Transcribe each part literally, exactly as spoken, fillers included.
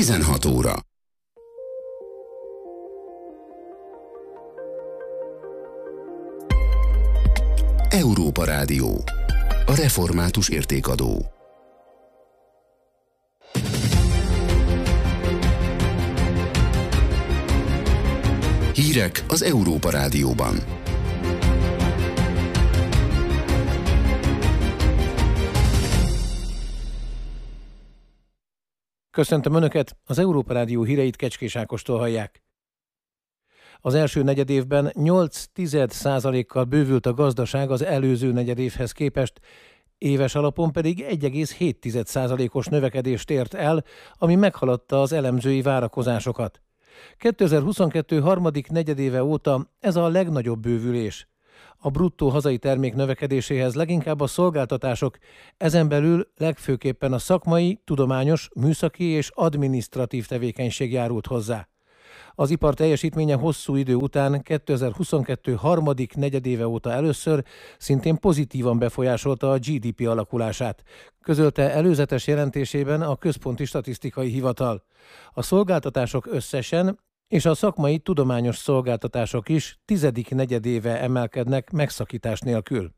tizenhat óra. Európa Rádió. A református értékadó. Hírek az Európa Rádióban. Köszöntöm Önöket, az Európa Rádió híreit Kecskés Ákostól hallják. Az első negyedévben nyolc tized százalékkal bővült a gazdaság az előző negyedévhez képest, éves alapon pedig egy egész hét tized százalékos növekedést ért el, ami meghaladta az elemzői várakozásokat. kétezer-huszonkettő harmadik negyedéve óta ez a legnagyobb bővülés. A bruttó hazai termék növekedéséhez leginkább a szolgáltatások, ezen belül legfőképpen a szakmai, tudományos, műszaki és adminisztratív tevékenység járult hozzá. Az ipar teljesítménye hosszú idő után kétezer-huszonkettő harmadik negyedéve óta először szintén pozitívan befolyásolta a gé dé pé alakulását, közölte előzetes jelentésében a Központi Statisztikai Hivatal. A szolgáltatások összesen és a szakmai tudományos szolgáltatások is tizedik negyedéve emelkednek megszakítás nélkül.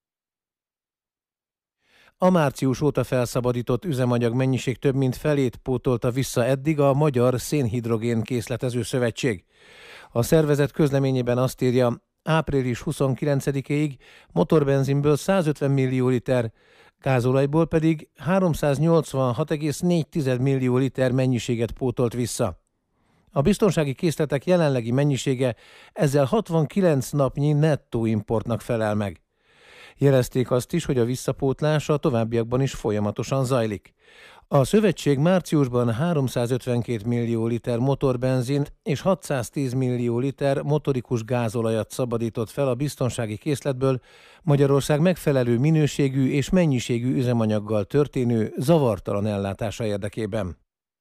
A március óta felszabadított üzemanyag mennyiség több mint felét pótolta vissza eddig a Magyar Szénhidrogén Készletező Szövetség. A szervezet közleményében azt írja, április huszonkilencedikéig motorbenzinből százötven millió liter, gázolajból pedig háromszáznyolcvanhat egész négy millió liter mennyiséget pótolt vissza. A biztonsági készletek jelenlegi mennyisége ezzel hatvankilenc napnyi nettó importnak felel meg. Jelezték azt is, hogy a visszapótlás a továbbiakban is folyamatosan zajlik. A szövetség márciusban háromszázötvenkét millió liter motorbenzin és hatszáztíz millió liter motorikus gázolajat szabadított fel a biztonsági készletből Magyarország megfelelő minőségű és mennyiségű üzemanyaggal történő zavartalan ellátása érdekében.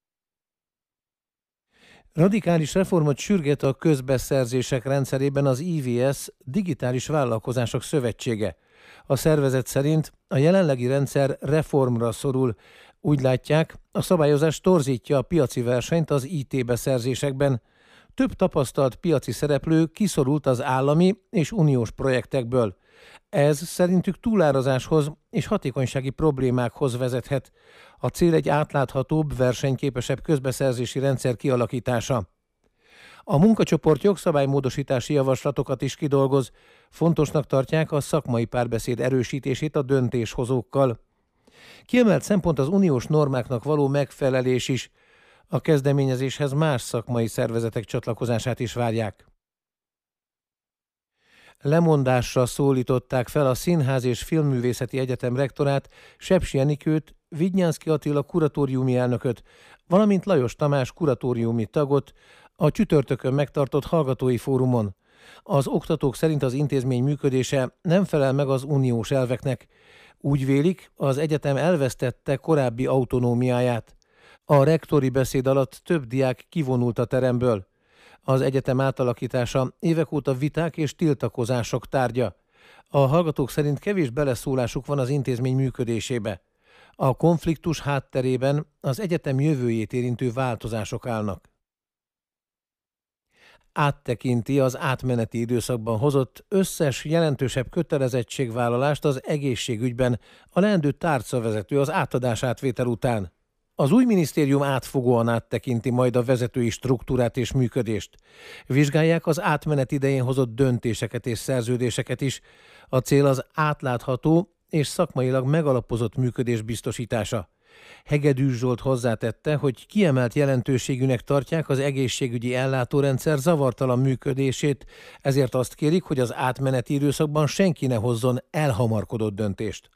Radikális reformot sürget a közbeszerzések rendszerében az i vé es Digitális Vállalkozások Szövetsége. A szervezet szerint a jelenlegi rendszer reformra szorul. Úgy látják, a szabályozás torzítja a piaci versenyt az i té beszerzésekben. Több tapasztalt piaci szereplő kiszorult az állami és uniós projektekből. Ez szerintük túlárazáshoz és hatékonysági problémákhoz vezethet. A cél egy átláthatóbb, versenyképesebb közbeszerzési rendszer kialakítása. A munkacsoport jogszabálymódosítási javaslatokat is kidolgoz. Fontosnak tartják a szakmai párbeszéd erősítését a döntéshozókkal. Kiemelt szempont az uniós normáknak való megfelelés is. A kezdeményezéshez más szakmai szervezetek csatlakozását is várják. Lemondásra szólították fel a Színház és Filmművészeti Egyetem rektorát, Sepsi Enikőt, Vidnyánszky Attila kuratóriumi elnököt, valamint Lajos Tamás kuratóriumi tagot a csütörtökön megtartott hallgatói fórumon. Az oktatók szerint az intézmény működése nem felel meg az uniós elveknek. Úgy vélik, az egyetem elvesztette korábbi autonómiáját. A rektori beszéd alatt több diák kivonult a teremből. Az egyetem átalakítása évek óta viták és tiltakozások tárgya. A hallgatók szerint kevés beleszólásuk van az intézmény működésébe. A konfliktus hátterében az egyetem jövőjét érintő változások állnak. Áttekinti az átmeneti időszakban hozott összes jelentősebb kötelezettségvállalást az egészségügyben a leendő tárcavezető az átadás-átvétel után. Az új minisztérium átfogóan áttekinti majd a vezetői struktúrát és működést. Vizsgálják az átmenet idején hozott döntéseket és szerződéseket is. A cél az átlátható és szakmailag megalapozott működés biztosítása. Hegedűs Zsolt hozzátette, hogy kiemelt jelentőségűnek tartják az egészségügyi ellátórendszer zavartalan működését, ezért azt kérik, hogy az átmeneti időszakban senki ne hozzon elhamarkodott döntést.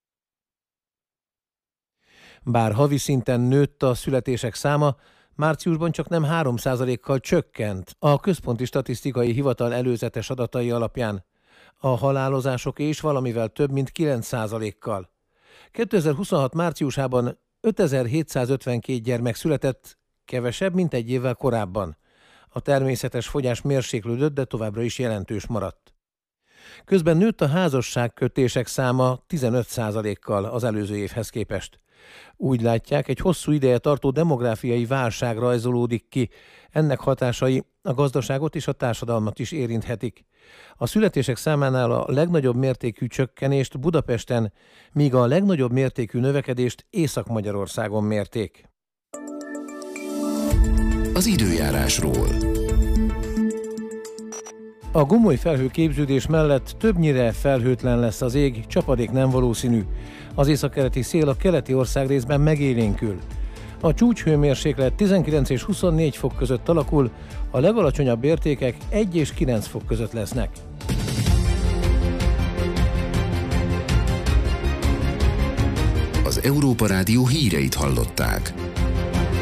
Bár havi szinten nőtt a születések száma, márciusban csak nem három százalékkal csökkent a Központi Statisztikai Hivatal előzetes adatai alapján. A halálozások is valamivel több mint kilenc százalékkal. kétezer-huszonhat márciusában ötezer-hétszázötvenkét gyermek született, kevesebb, mint egy évvel korábban. A természetes fogyás mérséklődött, de továbbra is jelentős maradt. Közben nőtt a házasságkötések száma tizenöt százalékkal az előző évhez képest. Úgy látják, egy hosszú ideje tartó demográfiai válság rajzolódik ki. Ennek hatásai a gazdaságot és a társadalmat is érinthetik. A születések számánál a legnagyobb mértékű csökkenést Budapesten, míg a legnagyobb mértékű növekedést Észak-Magyarországon mérték. Az időjárásról. A gomoly felhőképződés mellett többnyire felhőtlen lesz az ég, csapadék nem valószínű. Az északkeleti szél a keleti országrészben megélénkül. A csúcshőmérséklet tizenkilenc és huszonnégy fok között alakul, a legalacsonyabb értékek egy és kilenc fok között lesznek. Az Európa Rádió híreit hallották.